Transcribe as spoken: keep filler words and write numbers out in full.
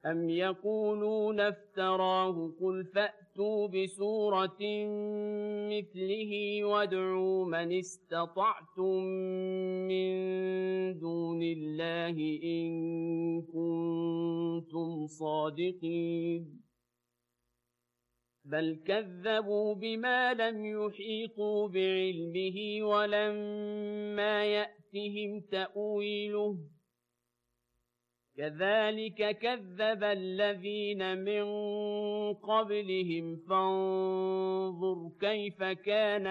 أَمْ يَقُولُونَ افْتَرَاهُ قُلْ فَأْتُوا بِسُورَةٍ مِثْلِهِ وَادْعُوا مَنِ اسْتَطَعْتُم مِّن دُونِ اللَّهِ إِن كُنتُمْ صَادِقِينَ بَلْ كَذَّبُوا بِمَا لَمْ يُحِيطُوا بِعِلْمِهِ وَلَمَّا يَأْتِهِمْ تَأْوِيلُهُ كَذَلِكَ كَذَّبَ الَّذِينَ مِن قَبْلِهِمْ فَانظُرْ كَيْفَ كَانَ